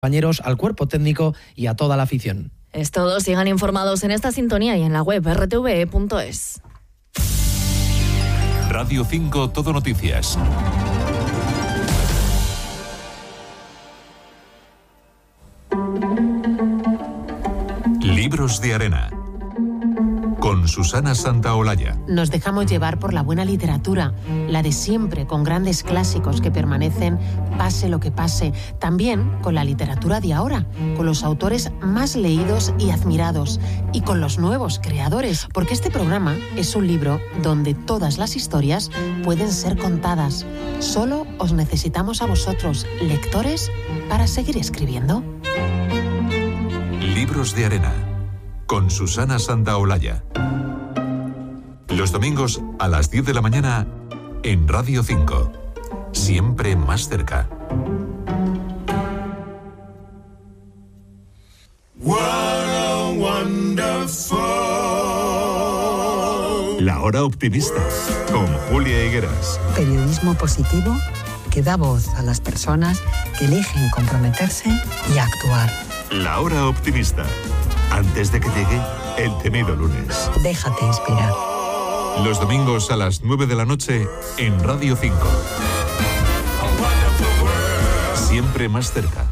compañeros, al cuerpo técnico y a toda la afición. Es todo, sigan informados en esta sintonía y en la web rtve.es. Radio 5 Todo Noticias. Libros de arena. Con Susana Santaolalla. Nos dejamos llevar por la buena literatura, la de siempre, con grandes clásicos que permanecen pase lo que pase. También con la literatura de ahora, con los autores más leídos y admirados, y con los nuevos creadores, porque este programa es un libro donde todas las historias pueden ser contadas. Solo os necesitamos a vosotros, lectores, para seguir escribiendo. Libros de arena. Con Susana Santaolalla. Los domingos a las 10 de la mañana en Radio 5. Siempre más cerca. La Hora Optimista con Julia Higueras. Periodismo positivo que da voz a las personas que eligen comprometerse y actuar. La Hora Optimista. Antes de que llegue el temido lunes. Déjate inspirar. Los domingos a las 9 de la noche en Radio 5. Siempre más cerca.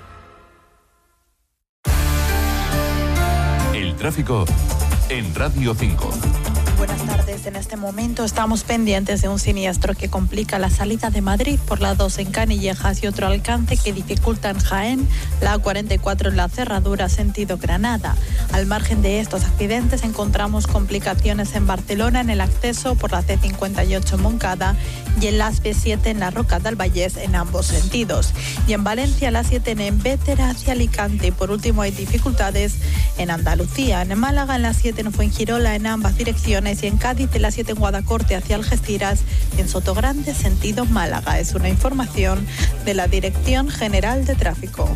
El tráfico en Radio 5. Buenas tardes. En este momento estamos pendientes de un siniestro que complica la salida de Madrid por la 2 en Canillejas y otro alcance que dificulta en Jaén, la A44 en la Cerradura sentido Granada. Al margen de estos accidentes encontramos complicaciones en Barcelona en el acceso por la C58 Moncada y en la B7 en la Roca del Vallès en ambos sentidos. Y en Valencia la 7 en Bétera hacia Alicante. Y por último hay dificultades en Andalucía. En Málaga en la 7 en Fuengirola en ambas direcciones y en Cádiz en la 7 en Guadacorte hacia Algeciras y en Sotogrande sentido Málaga. Es una información de la Dirección General de Tráfico.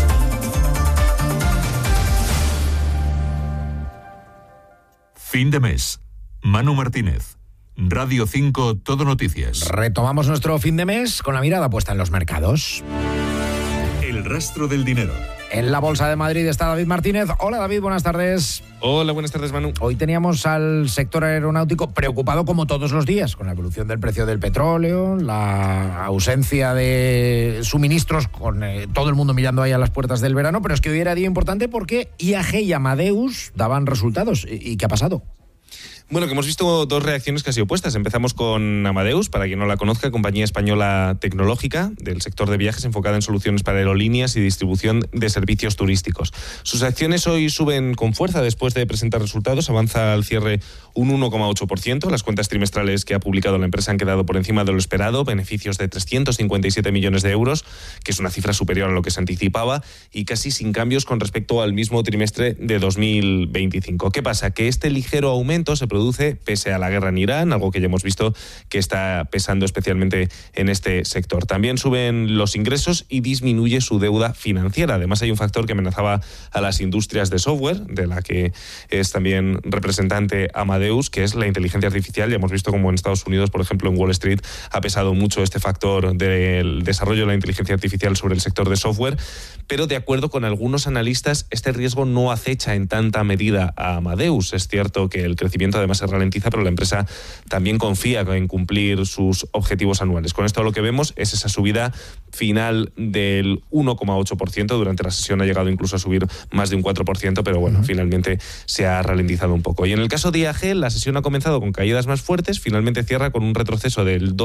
Fin de mes. Manu Martínez. Radio 5 Todo Noticias. Retomamos nuestro fin de mes con la mirada puesta en los mercados. El rastro del dinero. En la Bolsa de Madrid está David Martínez. Hola David, buenas tardes. Hola, buenas tardes, Manu. Hoy teníamos al sector aeronáutico preocupado como todos los días con la evolución del precio del petróleo, la ausencia de suministros, con todo el mundo mirando ahí a las puertas del verano, pero es que hoy era día importante porque IAG y Amadeus daban resultados. ¿Y qué ha pasado? Bueno, que hemos visto dos reacciones casi opuestas. Empezamos con Amadeus, para quien no la conozca, compañía española tecnológica del sector de viajes enfocada en soluciones para aerolíneas y distribución de servicios turísticos. Sus acciones hoy suben con fuerza después de presentar resultados. Avanza al cierre un 1,8%. Las cuentas trimestrales que ha publicado la empresa han quedado por encima de lo esperado. Beneficios de 357 millones de euros, que es una cifra superior a lo que se anticipaba y casi sin cambios con respecto al mismo trimestre de 2025. ¿Qué pasa? Que este ligero aumento se produce pese a la guerra en Irán, algo que ya hemos visto que está pesando especialmente en este sector. También suben los ingresos y disminuye su deuda financiera. Además, hay un factor que amenazaba a las industrias de software, de la que es también representante Amadeus, que es la inteligencia artificial. Ya hemos visto como en Estados Unidos, por ejemplo, en Wall Street, ha pesado mucho este factor del desarrollo de la inteligencia artificial sobre el sector de software, pero de acuerdo con algunos analistas, este riesgo no acecha en tanta medida a Amadeus. Es cierto que el crecimiento además se ralentiza, pero la empresa también confía en cumplir sus objetivos anuales. Con esto lo que vemos es esa subida final del 1,8%. Durante la sesión ha llegado incluso a subir más de un 4%, pero bueno, finalmente se ha ralentizado un poco. Y en el caso de IAG, la sesión ha comenzado con caídas más fuertes, finalmente cierra con un retroceso del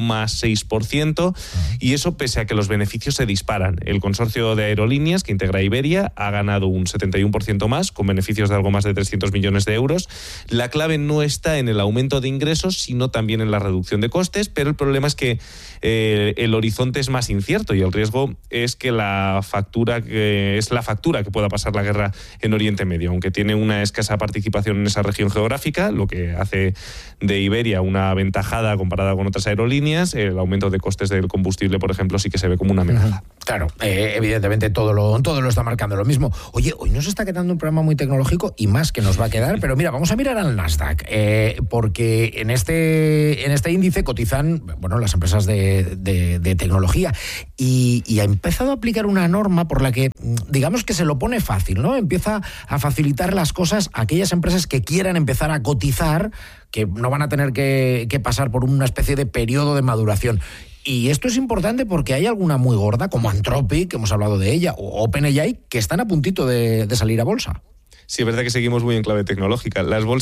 2,6%, y eso pese a que los beneficios se disparan. El consorcio de aerolíneas que integra Iberia ha ganado un 71% más, con beneficios de algo más de 300 millones de euros. La clave no está en el aumento de ingresos, sino también en la reducción de costes, pero el problema es que el horizonte es más incierto y el riesgo es que la factura que pueda pasar la guerra en Oriente Medio, aunque tiene una escasa participación en esa región geográfica, lo que hace de Iberia una aventajada comparada con otras aerolíneas. El aumento de costes del combustible, por ejemplo, sí que se ve como una amenaza. Claro, evidentemente todo lo está marcando lo mismo. Oye, hoy nos está quedando un programa muy tecnológico y más que nos va a quedar, pero mira, vamos a mirar al Nasdaq. Nasdaq, porque en este índice cotizan las empresas de tecnología y ha empezado a aplicar una norma por la que, digamos que se lo pone fácil, ¿no? Empieza a facilitar las cosas a aquellas empresas que quieran empezar a cotizar, que no van a tener que pasar por una especie de periodo de maduración. Y esto es importante porque hay alguna muy gorda, como Anthropic, que hemos hablado de ella, o OpenAI, que están a puntito de salir a bolsa. Sí, es verdad que seguimos muy en clave tecnológica.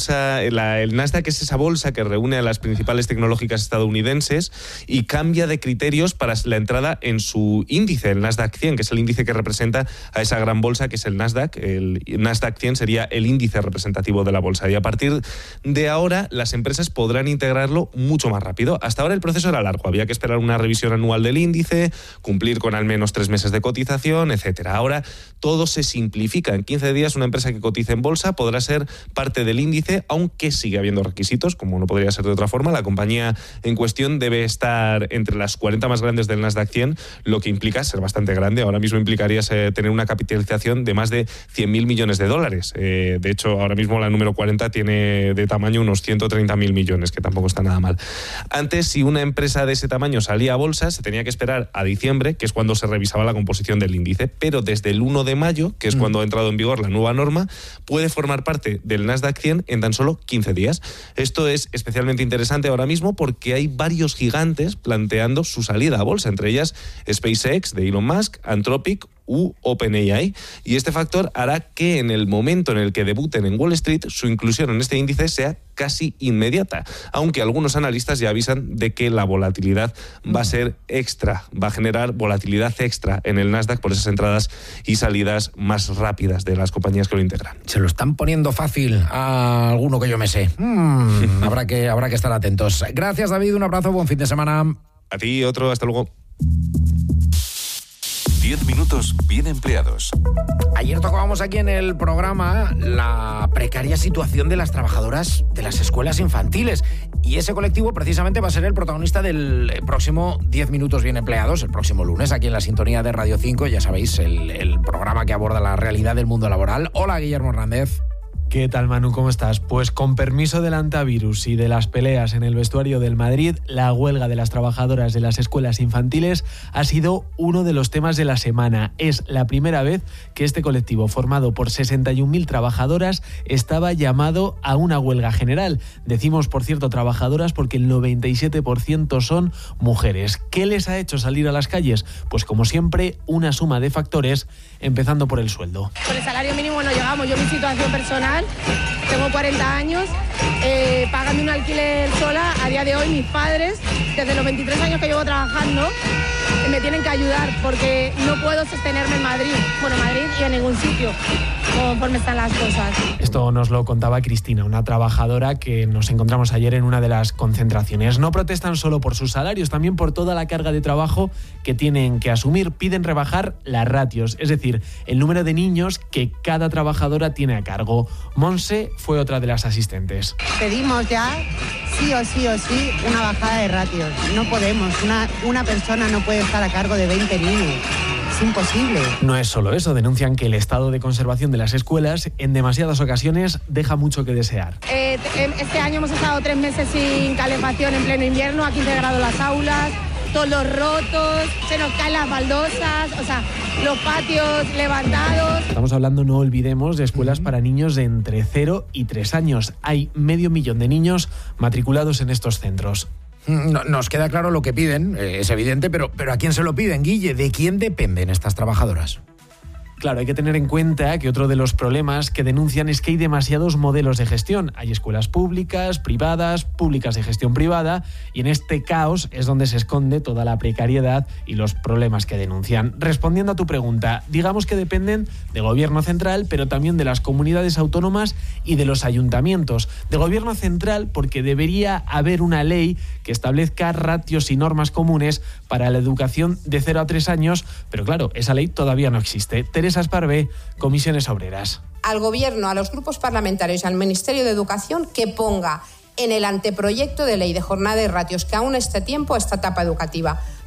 El Nasdaq es esa bolsa que reúne a las principales tecnológicas estadounidenses y cambia de criterios para la entrada en su índice, el Nasdaq 100, que es el índice que representa a esa gran bolsa que es el Nasdaq. El Nasdaq 100 sería el índice representativo de la bolsa. Y a partir de ahora, las empresas podrán integrarlo mucho más rápido. Hasta ahora el proceso era largo. Había que esperar una revisión anual del índice, cumplir con al menos 3 meses de cotización, etcétera. Ahora todo se simplifica. En 15 días, una empresa que cotiza en bolsa podrá ser parte del índice, aunque sigue habiendo requisitos, como no podría ser de otra forma. La compañía en cuestión debe estar entre las 40 más grandes del Nasdaq 100, lo que implica ser bastante grande. Ahora mismo implicaría tener una capitalización de más de 100.000 millones de dólares. De hecho, ahora mismo la número 40 tiene de tamaño unos 130.000 millones, que tampoco está nada mal. Antes, si una empresa de ese tamaño salía a bolsa, se tenía que esperar a diciembre, que es cuando se revisaba la composición del índice, pero desde el 1 de mayo, que es cuando ha entrado en vigor la nueva norma, puede formar parte del Nasdaq 100 en tan solo 15 días. Esto es especialmente interesante ahora mismo porque hay varios gigantes planteando su salida a bolsa, entre ellas SpaceX de Elon Musk, Anthropic u OpenAI, y este factor hará que en el momento en el que debuten en Wall Street, su inclusión en este índice sea casi inmediata, aunque algunos analistas ya avisan de que la volatilidad va a ser extra, va a generar volatilidad extra en el Nasdaq por esas entradas y salidas más rápidas de las compañías que lo integran. Se lo están poniendo fácil a alguno que yo me sé. Habrá que estar atentos. Gracias, David, un abrazo, buen fin de semana. A ti, otro, hasta luego. 10 minutos bien empleados. Ayer tocábamos aquí en el programa la precaria situación de las trabajadoras de las escuelas infantiles. Y ese colectivo precisamente va a ser el protagonista del próximo 10 minutos bien empleados, el próximo lunes, aquí en la sintonía de Radio 5. Ya sabéis, el programa que aborda la realidad del mundo laboral. Hola, Guillermo Hernández. ¿Qué tal, Manu? ¿Cómo estás? Pues con permiso del antivirus y de las peleas en el vestuario del Madrid, la huelga de las trabajadoras de las escuelas infantiles ha sido uno de los temas de la semana. Es la primera vez que este colectivo, formado por 61.000 trabajadoras, estaba llamado a una huelga general. Decimos, por cierto, trabajadoras porque el 97% son mujeres. ¿Qué les ha hecho salir a las calles? Pues como siempre, una suma de factores, empezando por el sueldo. Por el salario mínimo no llegamos. Yo, mi situación personal, tengo 40 años, pagando un alquiler sola. A día de hoy mis padres, desde los 23 años que llevo trabajando, me tienen que ayudar porque no puedo sostenerme en Madrid y en ningún sitio, conforme están las cosas. Esto nos lo contaba Cristina, una trabajadora que nos encontramos ayer en una de las concentraciones. No protestan solo por sus salarios, también por toda la carga de trabajo que tienen que asumir. Piden rebajar las ratios, es decir, el número de niños que cada trabajadora tiene a cargo. Monse fue otra de las asistentes. Pedimos ya, sí o sí, una bajada de ratios. No podemos, una persona no puede estar a cargo de 20 niños. Es imposible. No es solo eso, denuncian que el estado de conservación de las escuelas en demasiadas ocasiones deja mucho que desear. Este año hemos estado 3 meses sin calefacción en pleno invierno, a 15 grados las aulas, todos los rotos, se nos caen las baldosas, los patios levantados. Estamos hablando, no olvidemos, de escuelas para niños de entre 0 y 3 años. Hay 500.000 de niños matriculados en estos centros. Nos queda claro lo que piden, es evidente, pero ¿a quién se lo piden, Guille? ¿De quién dependen estas trabajadoras? Claro, hay que tener en cuenta que otro de los problemas que denuncian es que hay demasiados modelos de gestión. Hay escuelas públicas, privadas, públicas de gestión privada, y en este caos es donde se esconde toda la precariedad y los problemas que denuncian. Respondiendo a tu pregunta, digamos que dependen del gobierno central, pero también de las comunidades autónomas y de los ayuntamientos. De gobierno central porque debería haber una ley que establezca ratios y normas comunes para la educación de 0 a 3 años, pero claro, esa ley todavía no existe. Teresa Esparvé, Comisiones Obreras. Al Gobierno, a los grupos parlamentarios y al Ministerio de Educación que ponga en el anteproyecto de ley de jornada y ratios que aún esté a tiempo esta etapa educativa.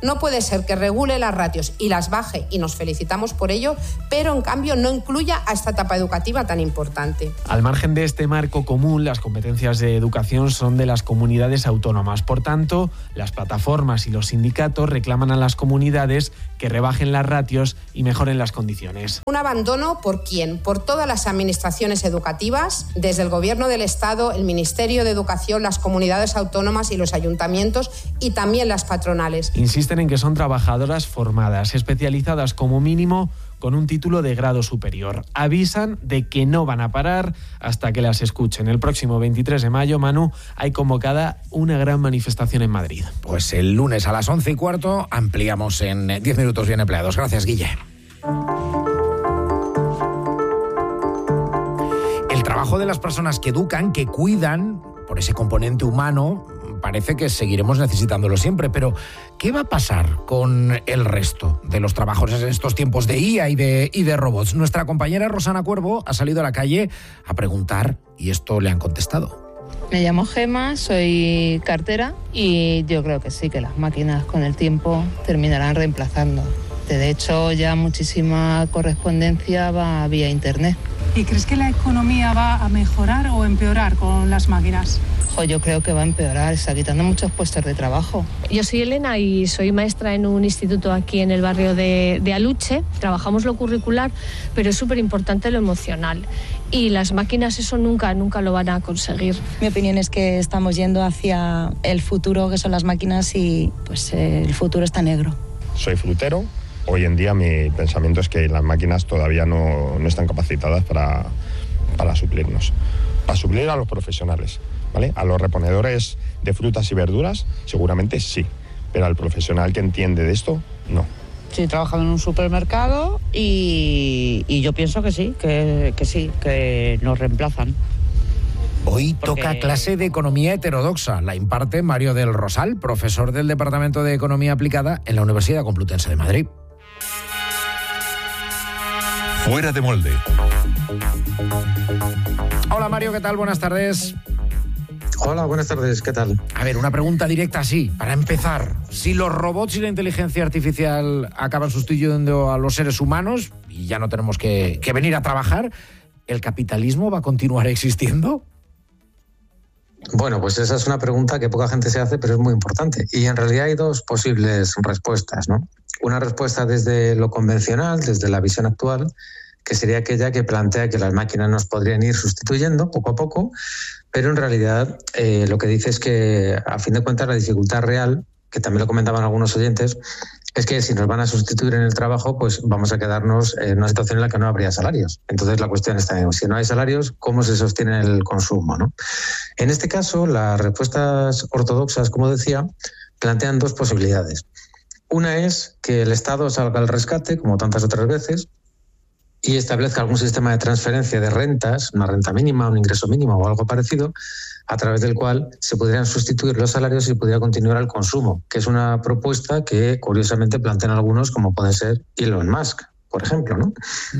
No puede ser que regule las ratios y las baje, y nos felicitamos por ello, pero en cambio no incluya a esta etapa educativa tan importante. Al margen de este marco común, las competencias de educación son de las comunidades autónomas. Por tanto, las plataformas y los sindicatos reclaman a las comunidades que rebajen las ratios y mejoren las condiciones. Un abandono ¿por quién? Por todas las administraciones educativas, desde el Gobierno del Estado, el Ministerio de Educación, las comunidades autónomas y los ayuntamientos, y también las patronales. Insisten en que son trabajadoras formadas, especializadas como mínimo con un título de grado superior. Avisan de que no van a parar hasta que las escuchen. El próximo 23 de mayo, Manu, hay convocada una gran manifestación en Madrid. Pues el lunes a las 11:15 ampliamos en 10 minutos bien empleados. Gracias, Guille. El trabajo de las personas que educan, que cuidan, por ese componente humano, parece que seguiremos necesitándolo siempre, pero ¿qué va a pasar con el resto de los trabajos en estos tiempos de IA y de robots? Nuestra compañera Rosana Cuervo ha salido a la calle a preguntar y esto le han contestado. Me llamo Gema, soy cartera y yo creo que sí, que las máquinas con el tiempo terminarán reemplazando. De hecho, ya muchísima correspondencia va vía internet. ¿Y crees que la economía va a mejorar o empeorar con las máquinas? Yo creo que va a empeorar, está quitando muchos puestos de trabajo. Yo soy Elena y soy maestra en un instituto aquí en el barrio de Aluche. Trabajamos lo curricular, pero es súper importante lo emocional. Y las máquinas eso nunca lo van a conseguir. Mi opinión es que estamos yendo hacia el futuro, que son las máquinas, y pues el futuro está negro. Soy frutero. Hoy en día mi pensamiento es que las máquinas todavía no están capacitadas para suplirnos. Para suplir a los profesionales, ¿vale? A los reponedores de frutas y verduras seguramente sí, pero al profesional que entiende de esto, no. Sí, he trabajado en un supermercado y yo pienso que sí, que nos reemplazan. Hoy toca clase de economía heterodoxa. La imparte Mario del Rosal, profesor del Departamento de Economía Aplicada en la Universidad Complutense de Madrid. Fuera de molde. Hola Mario, ¿qué tal? Buenas tardes. Hola, buenas tardes, ¿qué tal? A ver, una pregunta directa así, para empezar. Si los robots y la inteligencia artificial acaban sustituyendo a los seres humanos y ya no tenemos que venir a trabajar, ¿el capitalismo va a continuar existiendo? Bueno, pues esa es una pregunta que poca gente se hace, pero es muy importante. Y en realidad hay dos posibles respuestas, ¿no? Una respuesta desde lo convencional, desde la visión actual, que sería aquella que plantea que las máquinas nos podrían ir sustituyendo poco a poco, pero en realidad lo que dice es que, a fin de cuentas, la dificultad real, que también lo comentaban algunos oyentes, es que si nos van a sustituir en el trabajo, pues vamos a quedarnos en una situación en la que no habría salarios. Entonces la cuestión está, si no hay salarios, ¿cómo se sostiene el consumo, ¿no? En este caso, las respuestas ortodoxas, como decía, plantean dos posibilidades. Una es que el Estado salga al rescate, como tantas otras veces, y establezca algún sistema de transferencia de rentas, una renta mínima, un ingreso mínimo o algo parecido, a través del cual se pudieran sustituir los salarios y pudiera continuar el consumo, que es una propuesta que curiosamente plantean algunos, como puede ser Elon Musk, por ejemplo, ¿no?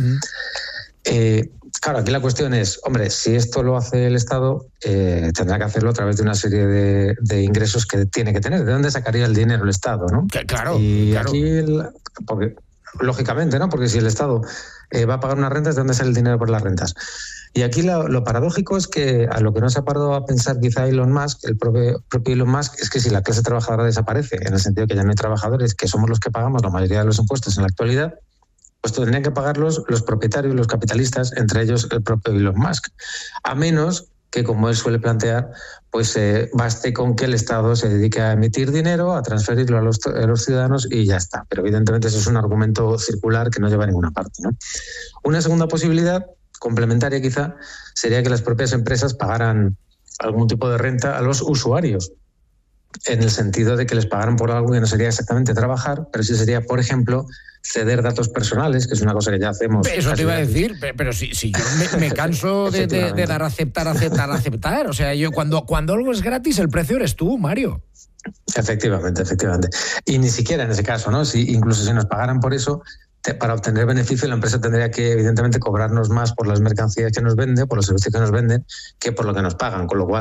Claro, aquí la cuestión es, hombre, si esto lo hace el Estado, tendrá que hacerlo a través de una serie de ingresos que tiene que tener. ¿De dónde sacaría el dinero el Estado, no? Claro. Y claro. Aquí, porque, lógicamente, ¿no? Porque si el Estado va a pagar unas rentas, ¿de dónde sale el dinero por las rentas? Y aquí lo paradójico es que a lo que no se ha parado a pensar quizá Elon Musk, el propio Elon Musk, es que si la clase trabajadora desaparece, en el sentido que ya no hay trabajadores, que somos los que pagamos la mayoría de los impuestos en la actualidad, pues tendrían que pagarlos los propietarios, los capitalistas, entre ellos el propio Elon Musk. A menos que, como él suele plantear, pues baste con que el Estado se dedique a emitir dinero, a transferirlo a los ciudadanos y ya está. Pero evidentemente eso es un argumento circular que no lleva a ninguna parte, ¿no? Una segunda posibilidad, complementaria quizá, sería que las propias empresas pagaran algún tipo de renta a los usuarios, en el sentido de que les pagaran por algo que no sería exactamente trabajar, pero sí sería, por ejemplo, ceder datos personales, que es una cosa que ya hacemos. Eso te iba a decir, pero si yo me canso de dar aceptar. O sea, yo cuando algo es gratis, el precio eres tú, Mario. Efectivamente. Y ni siquiera en ese caso, ¿no? Incluso si nos pagaran por eso, para obtener beneficio, la empresa tendría que, evidentemente, cobrarnos más por las mercancías que nos venden, por los servicios que nos venden, que por lo que nos pagan. Con lo cual,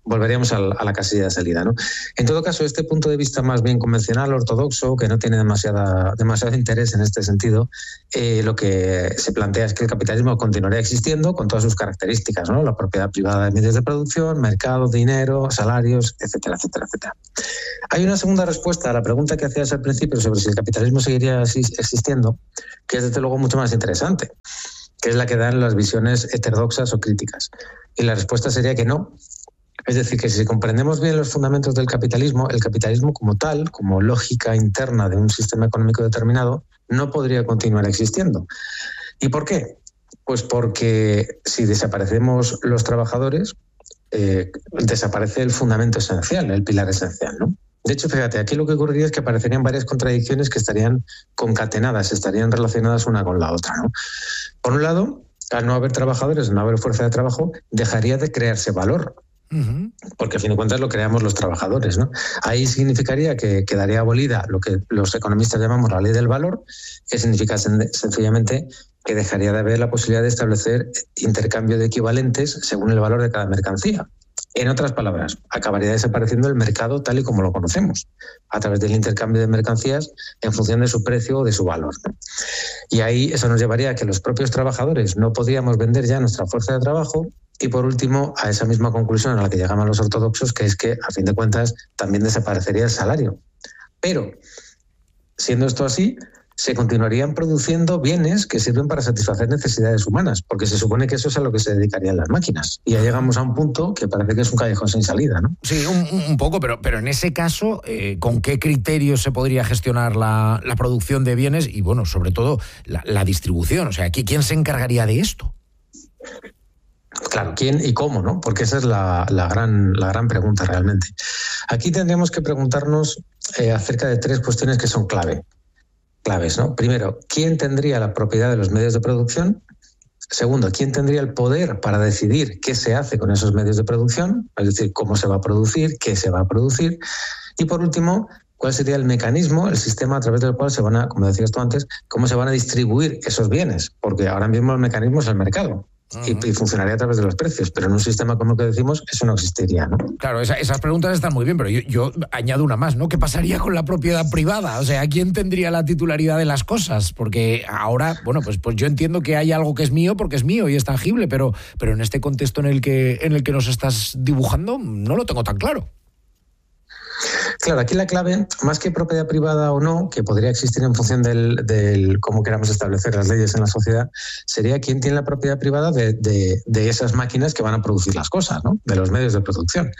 volveríamos a la casilla de salida, ¿no? En todo caso, este punto de vista más bien convencional, ortodoxo, que no tiene demasiado interés en este sentido, lo que se plantea es que el capitalismo continuaría existiendo con todas sus características, ¿no? La propiedad privada de medios de producción, mercado, dinero, salarios, etcétera, etcétera, etcétera. Hay una segunda respuesta a la pregunta que hacías al principio sobre si el capitalismo seguiría existiendo, que es desde luego mucho más interesante, que es la que dan las visiones heterodoxas o críticas. Y la respuesta sería que no. Es decir, que si comprendemos bien los fundamentos del capitalismo, el capitalismo como tal, como lógica interna de un sistema económico determinado, no podría continuar existiendo. ¿Y por qué? Pues porque si desaparecemos los trabajadores, desaparece el fundamento esencial, el pilar esencial, ¿no? De hecho, fíjate, aquí lo que ocurriría es que aparecerían varias contradicciones que estarían concatenadas, estarían relacionadas una con la otra, ¿no? Por un lado, al no haber trabajadores, al no haber fuerza de trabajo, dejaría de crearse valor. Porque a fin de cuentas lo creamos los trabajadores, ¿no? Ahí significaría que quedaría abolida lo que los economistas llamamos la ley del valor, que significa sencillamente que dejaría de haber la posibilidad de establecer intercambio de equivalentes según el valor de cada mercancía. En otras palabras, acabaría desapareciendo el mercado tal y como lo conocemos, a través del intercambio de mercancías en función de su precio o de su valor, ¿no? Y ahí eso nos llevaría a que los propios trabajadores no podríamos vender ya nuestra fuerza de trabajo. Y por último, a esa misma conclusión a la que llegaban los ortodoxos, que es que, a fin de cuentas, también desaparecería el salario. Pero, siendo esto así, se continuarían produciendo bienes que sirven para satisfacer necesidades humanas, porque se supone que eso es a lo que se dedicarían las máquinas. Y ya llegamos a un punto que parece que es un callejón sin salida, ¿no? Sí, un poco, pero en ese caso, ¿con qué criterios se podría gestionar la producción de bienes y, bueno, sobre todo, la distribución? O sea, ¿quién se encargaría de esto? Claro, ¿quién y cómo, no? Porque esa es la gran pregunta realmente. Aquí tendríamos que preguntarnos acerca de tres cuestiones que son claves, ¿no? Primero, ¿quién tendría la propiedad de los medios de producción? Segundo, ¿quién tendría el poder para decidir qué se hace con esos medios de producción? Es decir, cómo se va a producir, qué se va a producir. Y por último, ¿cuál sería el mecanismo, el sistema a través del cual se van a, como decías tú antes, cómo se van a distribuir esos bienes? Porque ahora mismo el mecanismo es el mercado. Y funcionaría a través de los precios, pero en un sistema como el que decimos, eso no existiría, ¿no? Claro, esas preguntas están muy bien, pero yo añado una más, ¿no? ¿Qué pasaría con la propiedad privada? O sea, ¿quién tendría la titularidad de las cosas? Porque ahora, bueno, pues yo entiendo que hay algo que es mío porque es mío y es tangible, pero en este contexto en el que nos estás dibujando, no lo tengo tan claro. Claro, aquí la clave, más que propiedad privada o no, que podría existir en función del cómo queramos establecer las leyes en la sociedad, sería quién tiene la propiedad privada de esas máquinas que van a producir las cosas, ¿no? De los medios de producción.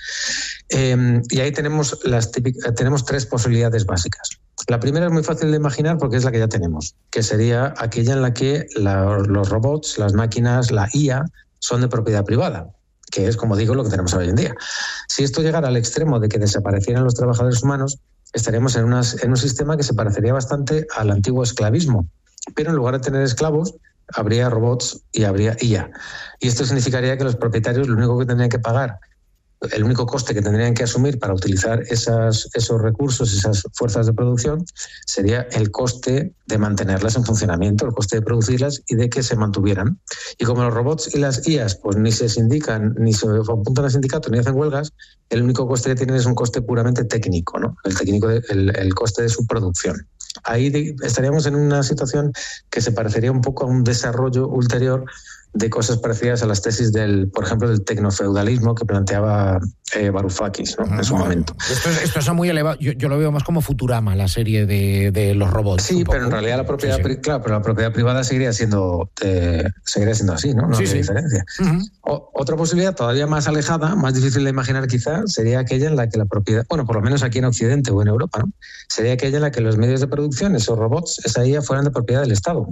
Y ahí tenemos tres posibilidades básicas. La primera es muy fácil de imaginar porque es la que ya tenemos, que sería aquella en la que los robots, las máquinas, la IA, son de propiedad privada, que es, como digo, lo que tenemos hoy en día. Si esto llegara al extremo de que desaparecieran los trabajadores humanos, estaríamos en un sistema que se parecería bastante al antiguo esclavismo. Pero en lugar de tener esclavos, habría robots y habría IA. Y esto significaría que los propietarios lo único que tendrían que pagar, el único coste que tendrían que asumir para utilizar esos recursos, esas fuerzas de producción, sería el coste de mantenerlas en funcionamiento, el coste de producirlas y de que se mantuvieran. Y como los robots y las IAs pues ni se sindican, ni se apuntan a sindicatos, ni hacen huelgas, el único coste que tienen es un coste puramente técnico, ¿no? El coste de su producción. Ahí estaríamos en una situación que se parecería un poco a un desarrollo ulterior de cosas parecidas a las tesis por ejemplo, del tecnofeudalismo que planteaba Varoufakis, ¿no? En su momento. Esto es muy elevado. Yo lo veo más como Futurama, la serie de los robots. Sí, pero en realidad la propiedad, claro, pero la propiedad privada seguiría siendo así, ¿no? No hay diferencia. Otra posibilidad todavía más alejada, más difícil de imaginar quizá, sería aquella en la que la propiedad, bueno, por lo menos aquí en Occidente o en Europa, ¿no? Sería aquella en la que los medios de producción, esos robots, esa IA, fueran de propiedad del Estado.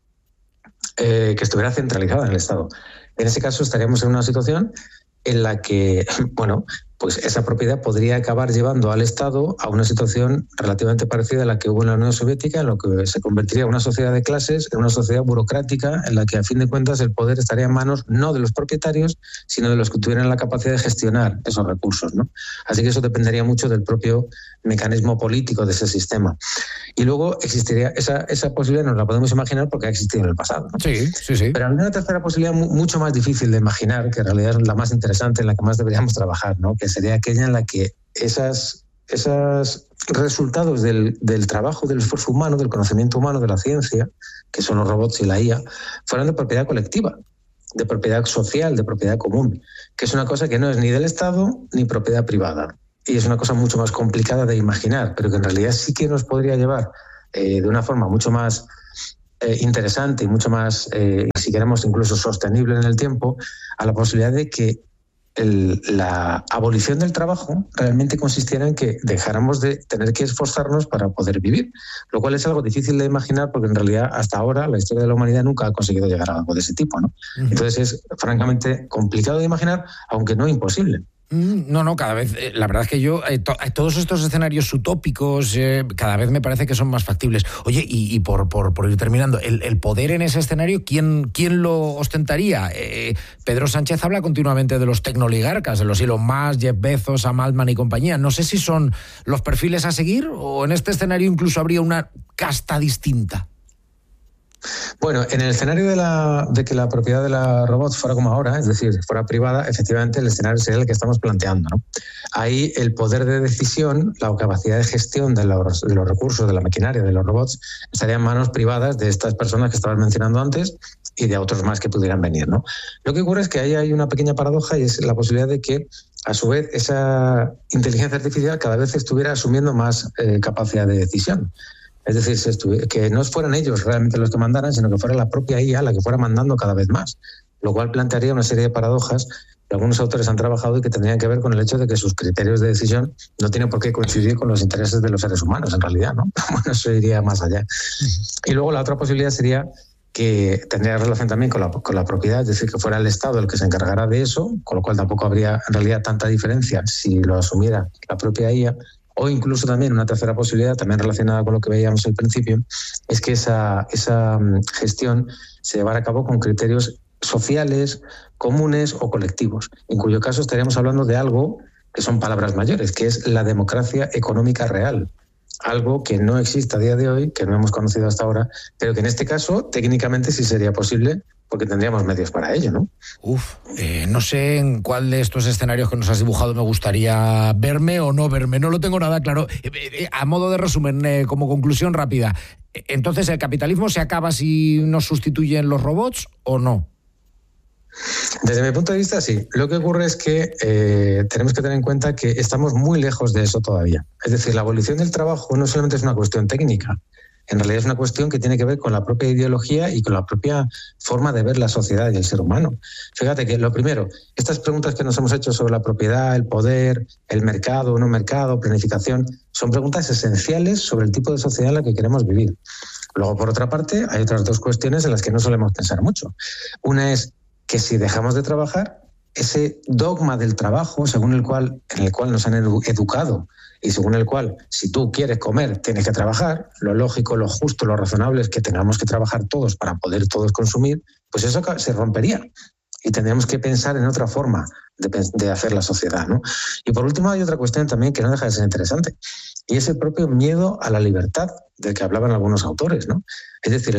Que estuviera centralizada en el Estado. En ese caso estaríamos en una situación en la que, bueno, pues esa propiedad podría acabar llevando al Estado a una situación relativamente parecida a la que hubo en la Unión Soviética, en lo que se convertiría en una sociedad de clases, en una sociedad burocrática, en la que a fin de cuentas el poder estaría en manos no de los propietarios, sino de los que tuvieran la capacidad de gestionar esos recursos, ¿no? Así que eso dependería mucho del propio mecanismo político de ese sistema. Y luego existiría esa posibilidad, nos la podemos imaginar porque ha existido en el pasado, ¿no? Sí. Pero hay una tercera posibilidad mucho más difícil de imaginar, que en realidad es la más interesante, en la que más deberíamos trabajar, ¿no? Que sería aquella en la que esos resultados del trabajo, del esfuerzo humano, del conocimiento humano, de la ciencia, que son los robots y la IA, fueran de propiedad colectiva, de propiedad social, de propiedad común, que es una cosa que no es ni del Estado ni propiedad privada. Y es una cosa mucho más complicada de imaginar, pero que en realidad sí que nos podría llevar de una forma mucho más interesante y mucho más, si queremos, incluso sostenible en el tiempo, a la posibilidad de que la abolición del trabajo realmente consistiera en que dejáramos de tener que esforzarnos para poder vivir, lo cual es algo difícil de imaginar porque en realidad hasta ahora la historia de la humanidad nunca ha conseguido llegar a algo de ese tipo, ¿no? Entonces es francamente complicado de imaginar, aunque no imposible. No, cada vez, la verdad es que yo, todos estos escenarios utópicos, cada vez me parece que son más factibles. Oye, y por ir terminando, el poder en ese escenario, ¿quién lo ostentaría? Pedro Sánchez habla continuamente de los tecnoligarcas, de los Elon Musk, Jeff Bezos, Sam Altman y compañía. No sé si son los perfiles a seguir o en este escenario incluso habría una casta distinta. Bueno, en el escenario de que la propiedad de la robot fuera como ahora, es decir, fuera privada, efectivamente el escenario sería el que estamos planteando, ¿no? Ahí el poder de decisión, la capacidad de gestión de los recursos, de la maquinaria, de los robots, estaría en manos privadas de estas personas que estabas mencionando antes y de otros más que pudieran venir, ¿no? Lo que ocurre es que ahí hay una pequeña paradoja y es la posibilidad de que, a su vez, esa inteligencia artificial cada vez estuviera asumiendo más capacidad de decisión. Es decir, que no fueran ellos realmente los que mandaran, sino que fuera la propia IA la que fuera mandando cada vez más, lo cual plantearía una serie de paradojas que algunos autores han trabajado y que tendrían que ver con el hecho de que sus criterios de decisión no tienen por qué coincidir con los intereses de los seres humanos, en realidad, ¿no? Bueno, eso iría más allá. Y luego la otra posibilidad sería que tendría relación también con la propiedad, es decir, que fuera el Estado el que se encargara de eso, con lo cual tampoco habría en realidad tanta diferencia si lo asumiera la propia IA. O incluso también una tercera posibilidad, también relacionada con lo que veíamos al principio, es que esa gestión se llevara a cabo con criterios sociales, comunes o colectivos, en cuyo caso estaríamos hablando de algo que son palabras mayores, que es la democracia económica real. Algo que no existe a día de hoy, que no hemos conocido hasta ahora, pero que en este caso técnicamente sí sería posible porque tendríamos medios para ello, ¿no? No sé en cuál de estos escenarios que nos has dibujado me gustaría verme o no verme, no lo tengo nada claro. A modo de resumen, como conclusión rápida, entonces, ¿el capitalismo se acaba si nos sustituyen los robots o no? Desde mi punto de vista, sí. Lo que ocurre es que tenemos que tener en cuenta que estamos muy lejos de eso todavía. Es decir, la abolición del trabajo no solamente es una cuestión técnica, en realidad es una cuestión que tiene que ver con la propia ideología y con la propia forma de ver la sociedad y el ser humano. Fíjate que lo primero, estas preguntas que nos hemos hecho sobre la propiedad, el poder, el mercado, no mercado, planificación, son preguntas esenciales sobre el tipo de sociedad en la que queremos vivir. Luego, por otra parte, hay otras dos cuestiones en las que no solemos pensar mucho. Una es que si dejamos de trabajar, ese dogma del trabajo en el cual nos han educado y según el cual, si tú quieres comer, tienes que trabajar, lo lógico, lo justo, lo razonable es que tengamos que trabajar todos para poder todos consumir, pues eso se rompería. Y tendríamos que pensar en otra forma de hacer la sociedad, ¿no? Y por último, hay otra cuestión también que no deja de ser interesante, y es el propio miedo a la libertad del que hablaban algunos autores, ¿no? Es decir,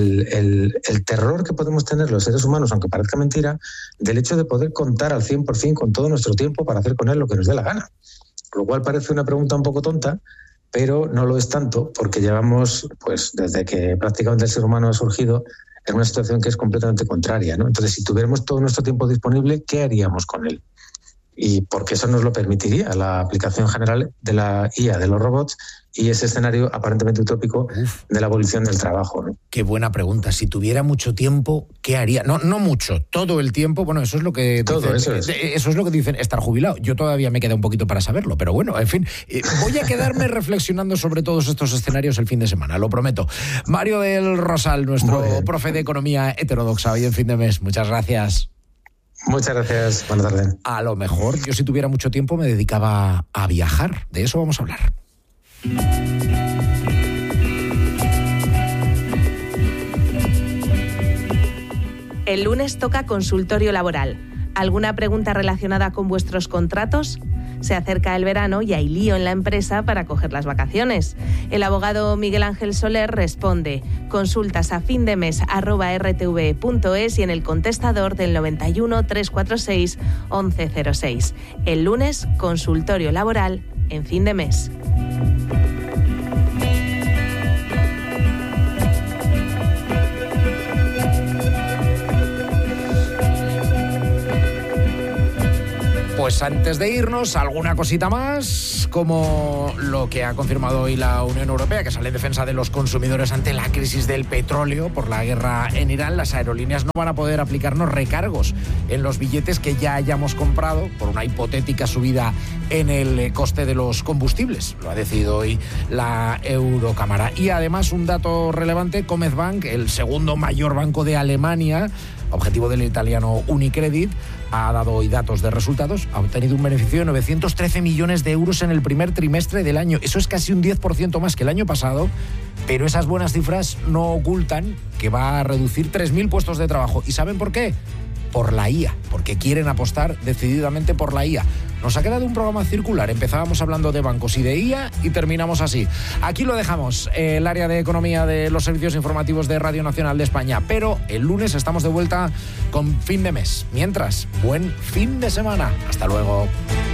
el terror que podemos tener los seres humanos, aunque parezca mentira, del hecho de poder contar al 100% con todo nuestro tiempo para hacer con él lo que nos dé la gana. Lo cual parece una pregunta un poco tonta, pero no lo es tanto, porque llevamos, pues desde que prácticamente el ser humano ha surgido, en una situación que es completamente contraria, ¿no? Entonces, si tuviéramos todo nuestro tiempo disponible, ¿qué haríamos con él? Y porque eso nos lo permitiría la aplicación general de la IA, de los robots, y ese escenario aparentemente utópico de la abolición del trabajo, ¿no? Qué buena pregunta. Si tuviera mucho tiempo, ¿qué haría? No mucho, todo el tiempo. Bueno, eso es lo que eso es lo que dicen estar jubilado. Yo todavía me queda un poquito para saberlo, pero bueno, en fin, voy a quedarme reflexionando sobre todos estos escenarios el fin de semana, lo prometo. Mario del Rosal, nuestro profe de economía heterodoxa hoy en fin de mes. Muchas gracias. Muchas gracias. Buenas tardes. A lo mejor yo, si tuviera mucho tiempo, me dedicaba a viajar. De eso vamos a hablar. El lunes toca consultorio laboral. ¿Alguna pregunta relacionada con vuestros contratos? Se acerca el verano y hay lío en la empresa para coger las vacaciones. El abogado Miguel Ángel Soler responde: consultas a findemes@rtve.es y en el contestador del 91 346 1106. El lunes, consultorio laboral en Fin de Mes. Pues antes de irnos, alguna cosita más, como lo que ha confirmado hoy la Unión Europea, que sale en defensa de los consumidores ante la crisis del petróleo por la guerra en Irán. Las aerolíneas no van a poder aplicarnos recargos en los billetes que ya hayamos comprado por una hipotética subida en el coste de los combustibles. Lo ha decidido hoy la Eurocámara. Y además, un dato relevante: Commerzbank, el segundo mayor banco de Alemania, objetivo del italiano Unicredit, ha dado hoy datos de resultados. Ha obtenido un beneficio de 913 millones de euros en el primer trimestre del año. Eso es casi un 10% más que el año pasado, pero esas buenas cifras no ocultan que va a reducir 3.000 puestos de trabajo. ¿Y saben por qué? Por la IA, porque quieren apostar decididamente por la IA. Nos ha quedado un programa circular. Empezábamos hablando de bancos y de IA y terminamos así. Aquí lo dejamos, el área de economía de los servicios informativos de Radio Nacional de España. Pero el lunes estamos de vuelta con Fin de Mes. Mientras, buen fin de semana. Hasta luego.